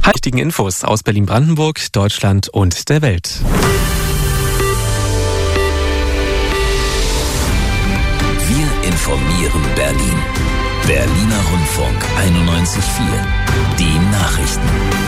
Wichtigen Infos aus Berlin-Brandenburg, Deutschland und der Welt. Wir informieren Berlin. Berliner Rundfunk 91.4. Die Nachrichten.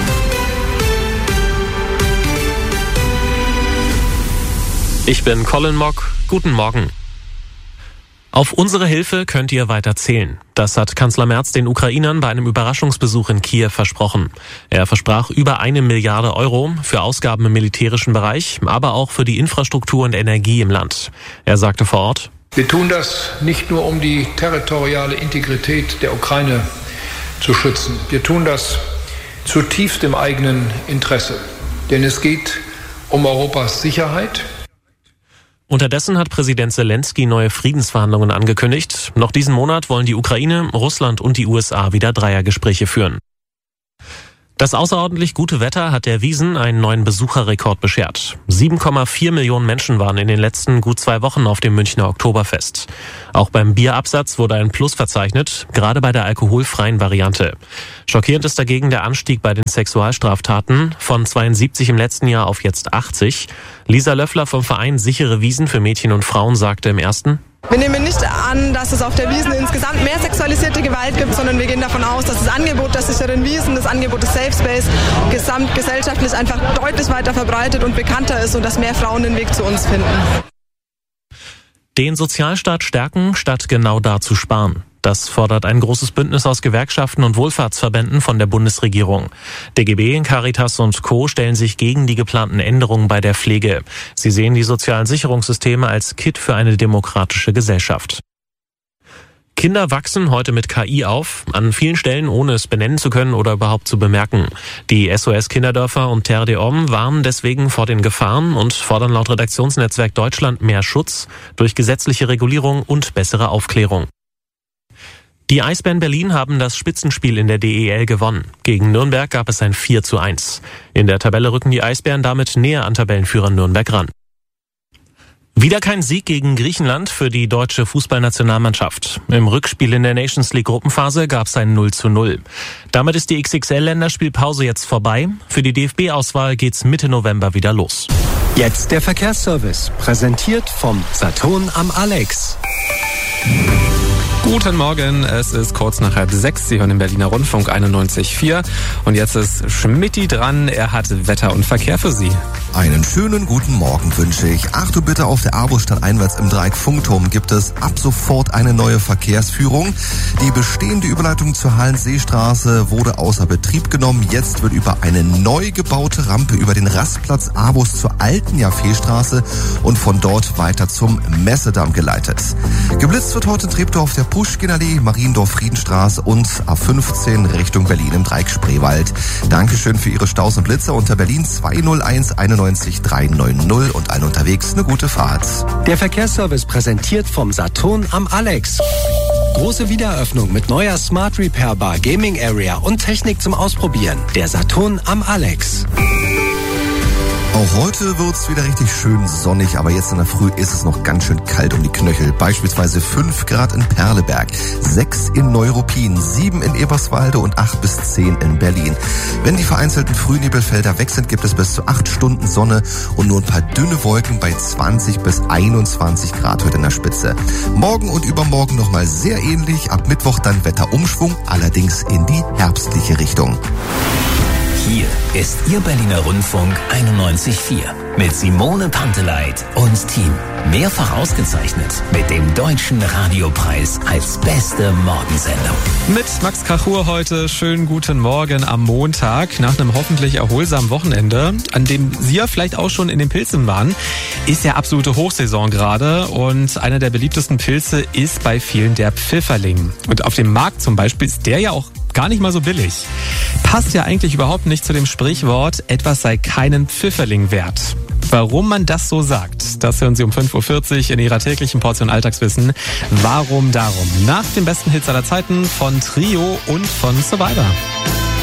Ich bin Colin Mock. Guten Morgen. Auf unsere Hilfe könnt ihr weiter zählen. Das hat Kanzler Merz den Ukrainern bei einem Überraschungsbesuch in Kiew versprochen. Er versprach über 1 Milliarde Euro für Ausgaben im militärischen Bereich, aber auch für die Infrastruktur und Energie im Land. Er sagte vor Ort: Wir tun das nicht nur, um die territoriale Integrität der Ukraine zu schützen. Wir tun das zutiefst im eigenen Interesse. Denn es geht um Europas Sicherheit. Unterdessen hat Präsident Zelensky neue Friedensverhandlungen angekündigt. Noch diesen Monat wollen die Ukraine, Russland und die USA wieder Dreiergespräche führen. Das außerordentlich gute Wetter hat der Wiesn einen neuen Besucherrekord beschert. 7,4 Millionen Menschen waren in den letzten gut 2 Wochen auf dem Münchner Oktoberfest. Auch beim Bierabsatz wurde ein Plus verzeichnet, gerade bei der alkoholfreien Variante. Schockierend ist dagegen der Anstieg bei den Sexualstraftaten von 72 im letzten Jahr auf jetzt 80. Lisa Löffler vom Verein Sichere Wiesn für Mädchen und Frauen sagte im ersten: Wir nehmen nicht an, dass es auf der Wiesn insgesamt mehr sexualisierte Gewalt gibt, sondern wir gehen davon aus, dass das Angebot der sicheren Wiesn, das Angebot des Safe Space gesamtgesellschaftlich einfach deutlich weiter verbreitet und bekannter ist und dass mehr Frauen den Weg zu uns finden. Den Sozialstaat stärken, statt genau da zu sparen. Das fordert ein großes Bündnis aus Gewerkschaften und Wohlfahrtsverbänden von der Bundesregierung. DGB, Caritas und Co. stellen sich gegen die geplanten Änderungen bei der Pflege. Sie sehen die sozialen Sicherungssysteme als Kitt für eine demokratische Gesellschaft. Kinder wachsen heute mit KI auf, an vielen Stellen ohne es benennen zu können oder überhaupt zu bemerken. Die SOS Kinderdörfer und Terre des Hommes warnen deswegen vor den Gefahren und fordern laut Redaktionsnetzwerk Deutschland mehr Schutz durch gesetzliche Regulierung und bessere Aufklärung. Die Eisbären Berlin haben das Spitzenspiel in der DEL gewonnen. Gegen Nürnberg gab es ein 4:1. In der Tabelle rücken die Eisbären damit näher an Tabellenführer Nürnberg ran. Wieder kein Sieg gegen Griechenland für die deutsche Fußballnationalmannschaft. Im Rückspiel in der Nations League Gruppenphase gab es ein 0:0. Damit ist die XXL-Länderspielpause jetzt vorbei. Für die DFB-Auswahl geht's Mitte November wieder los. Jetzt der Verkehrsservice, präsentiert vom Saturn am Alex. Guten Morgen, es ist kurz nach 5:30. Sie hören den Berliner Rundfunk 91.4. Und jetzt ist Schmidti dran, er hat Wetter und Verkehr für Sie. Einen schönen guten Morgen wünsche ich. Achte bitte, auf der Arbostadt einwärts im Dreieck Funkturm gibt es ab sofort eine neue Verkehrsführung. Die bestehende Überleitung zur Hallenseestraße wurde außer Betrieb genommen. Jetzt wird über eine neu gebaute Rampe über den Rastplatz Arbus zur alten Jaffeestraße und von dort weiter zum Messedamm geleitet. Geblitzt wird heute in Treptow auf der Puschkinallee, Mariendorf-Friedenstraße und A15 Richtung Berlin im Dreieck Spreewald. Dankeschön für Ihre Staus und Blitzer unter Berlin 201 91 390 und allen unterwegs eine gute Fahrt. Der Verkehrsservice präsentiert vom Saturn am Alex. Große Wiedereröffnung mit neuer Smart Repair Bar, Gaming Area und Technik zum Ausprobieren. Der Saturn am Alex. Auch heute wird's wieder richtig schön sonnig, aber jetzt in der Früh ist es noch ganz schön kalt um die Knöchel. Beispielsweise 5 Grad in Perleberg, 6 in Neuruppin, 7 in Eberswalde und 8 bis 10 in Berlin. Wenn die vereinzelten Frühnebelfelder weg sind, gibt es bis zu 8 Stunden Sonne und nur ein paar dünne Wolken bei 20 bis 21 Grad heute in der Spitze. Morgen und übermorgen nochmal sehr ähnlich, ab Mittwoch dann Wetterumschwung, allerdings in die herbstliche Richtung. Hier ist Ihr Berliner Rundfunk 91.4 mit Simone Panteleit und Team. Mehrfach ausgezeichnet mit dem Deutschen Radiopreis als beste Morgensendung. Mit Max Krachur heute schönen guten Morgen am Montag. Nach einem hoffentlich erholsamen Wochenende, an dem Sie ja vielleicht auch schon in den Pilzen waren, ist ja absolute Hochsaison gerade. Und einer der beliebtesten Pilze ist bei vielen der Pfifferling. Und auf dem Markt zum Beispiel ist der ja auch gar nicht mal so billig. Passt ja eigentlich überhaupt nicht zu dem Sprichwort, etwas sei keinen Pfifferling wert. Warum man das so sagt, das hören Sie um 5:40 Uhr in Ihrer täglichen Portion Alltagswissen. Warum darum? Nach den besten Hits aller Zeiten von Trio und von Survivor.